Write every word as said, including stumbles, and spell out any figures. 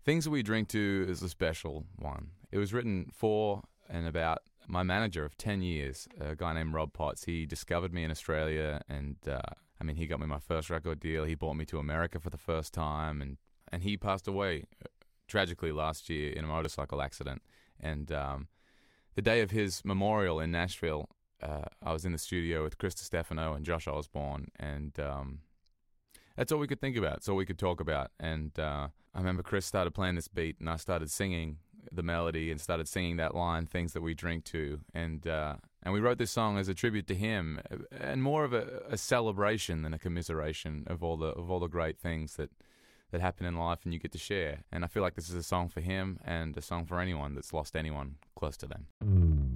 Things That We Drink To is a special one. It was written for and about my manager of ten years, a guy named Rob Potts. He discovered me in Australia, and uh, I mean, he got me my first record deal. He brought me to America for the first time, and, and he passed away tragically last year in a motorcycle accident. And um, the day of his memorial in Nashville, uh, I was in the studio with Chris Stefano and Josh Osborne, and um, that's all we could think about. It's all we could talk about. And uh, I remember Chris started playing this beat, and I started singing the melody and started singing that line, "Things That We Drink To." And uh, and we wrote this song as a tribute to him, and more of a, a celebration than a commiseration of all the of all the great things that, that happen in life and you get to share. And I feel like this is a song for him and a song for anyone that's lost anyone close to them.